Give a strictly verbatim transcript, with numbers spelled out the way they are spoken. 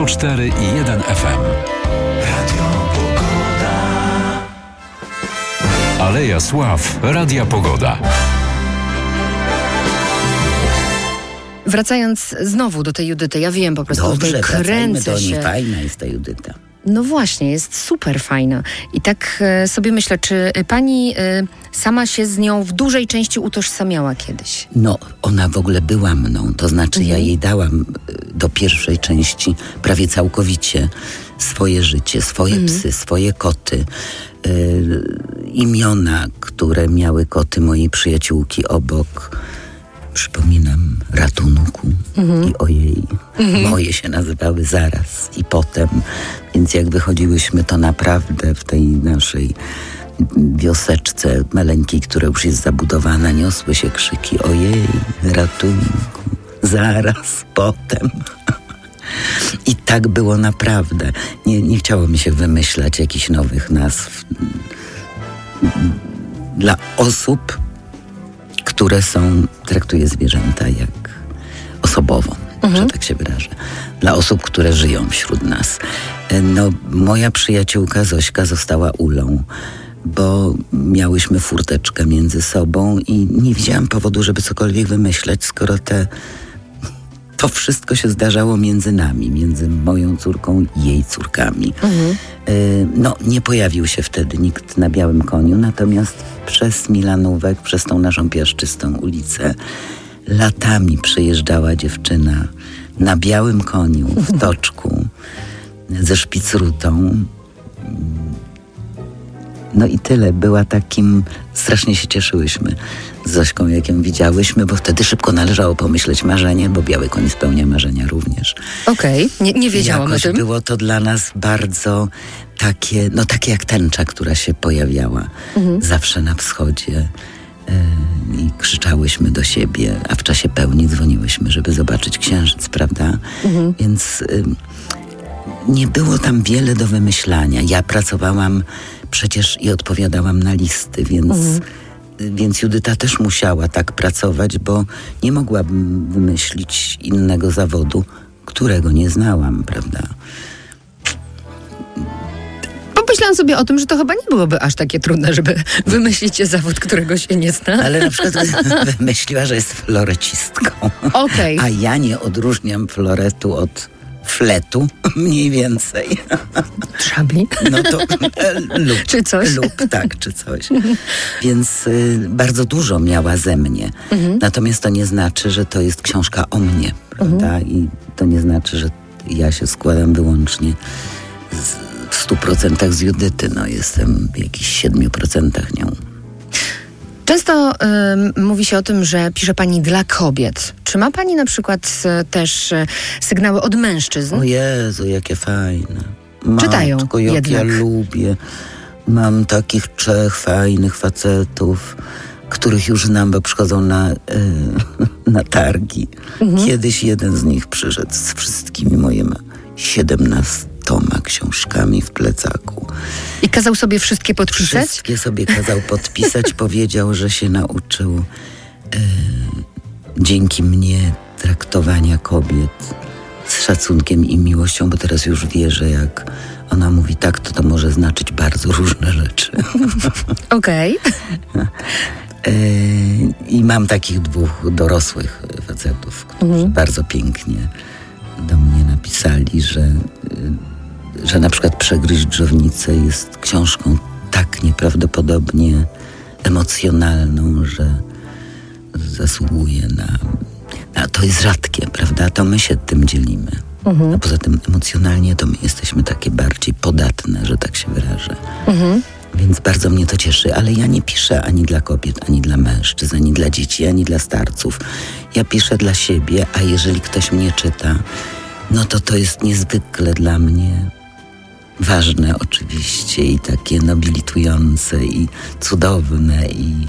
sto cztery i jeden F M. Radio Pogoda. Aleja Sław, Radia Pogoda. Wracając znowu do tej Judyty, ja wiem po prostu, Dobrze, że kręcę do niej. się. Fajna jest ta Judyta. No właśnie, jest super fajna. I tak e, sobie myślę, czy pani e, sama się z nią w dużej części utożsamiała kiedyś? No, ona w ogóle była mną. To znaczy Mhm. ja jej dałam y, do pierwszej części prawie całkowicie swoje życie, swoje Mhm. psy, swoje koty. Y, imiona, które miały koty mojej przyjaciółki obok. Przypominam ratunku Mhm. i ojej. Moje się nazywały zaraz i potem. Więc jak wychodziłyśmy, to naprawdę w tej naszej wioseczce maleńkiej, która już jest zabudowana, niosły się krzyki ojej, ratunku, zaraz, potem. I tak było naprawdę. Nie, nie chciało mi się wymyślać jakichś nowych nazw dla osób, które są, traktuję zwierzęta jak osobowo, Mhm. że tak się wyrażę. Dla osób, które żyją wśród nas. No, moja przyjaciółka Zośka została Ulą, bo miałyśmy furteczkę między sobą i nie widziałam powodu, żeby cokolwiek wymyśleć, skoro te, to wszystko się zdarzało między nami, między moją córką i jej córkami. Mhm. No, nie pojawił się wtedy nikt na białym koniu, natomiast przez Milanówek, przez tą naszą piaszczystą ulicę latami przejeżdżała dziewczyna na białym koniu, w toczku, ze szpicrutą. No i tyle. Była takim... Strasznie się cieszyłyśmy z Zośką, jak ją widziałyśmy, bo wtedy szybko należało pomyśleć marzenie, bo biały koń spełnia marzenia również. Okej, okay. nie, nie wiedziałam Jakoś o tym. było to dla nas bardzo takie, no takie jak tęcza, która się pojawiała mhm. zawsze na wschodzie. Yy, I krzyczałyśmy do siebie, a w czasie pełni dzwoniłyśmy, żeby zobaczyć księżyc, prawda? Mhm. Więc yy, nie było tam wiele do wymyślania. Ja pracowałam przecież i odpowiadałam na listy, więc... Mhm. Więc Judyta też musiała tak pracować, bo nie mogłabym wymyślić innego zawodu, którego nie znałam, prawda? Pomyślałam sobie o tym, że to chyba nie byłoby aż takie trudne, żeby wymyślić zawód, którego się nie zna. Ale na przykład wymyśliła, że jest florecistką. Okej. A ja nie odróżniam floretu od fletu, mniej więcej. Szabli? No to lub, czy coś. Lub, tak, czy coś. Więc y, bardzo dużo miała ze mnie. Mhm. Natomiast to nie znaczy, że to jest książka o mnie, prawda? Mhm. I to nie znaczy, że ja się składam wyłącznie z, w stu procentach z Judyty. No, jestem w jakichś siedmiu procentach nią. Często y, mówi się o tym, że pisze pani dla kobiet. Czy ma pani na przykład y, też y, sygnały od mężczyzn? O Jezu, jakie fajne. Matko, czytają jak jednak. Ja lubię. Mam takich trzech fajnych facetów, których już znam, bo przychodzą na, y, na targi. Mhm. Kiedyś jeden z nich przyszedł z wszystkimi moimi siedemnastoma książkami w plecaku. I kazał sobie wszystkie podpisać? Wszystkie sobie kazał podpisać. Powiedział, że się nauczył y, dzięki mnie traktowania kobiet z szacunkiem i miłością, bo teraz już wie, że jak ona mówi tak, to to może znaczyć bardzo różne rzeczy. Okej. Okay. I mam takich dwóch dorosłych facetów, którzy mhm. bardzo pięknie do mnie napisali, że, że na przykład Przegryźć dżownicę jest książką tak nieprawdopodobnie emocjonalną, że zasługuje na... A to jest rzadkie, prawda? To my się tym dzielimy. Mhm. A poza tym emocjonalnie to my jesteśmy takie bardziej podatne, że tak się wyrażę. Mhm. Więc bardzo mnie to cieszy, ale ja nie piszę ani dla kobiet, ani dla mężczyzn, ani dla dzieci, ani dla starców. Ja piszę dla siebie, a jeżeli ktoś mnie czyta, no to to jest niezwykle dla mnie ważne oczywiście i takie nobilitujące i cudowne i